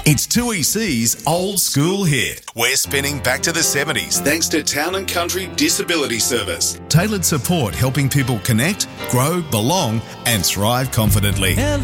It's 2EC's Old School Hit. We're spinning back to the 70s thanks to Town and Country Disability Service. Tailored support helping people connect, grow, belong and thrive confidently.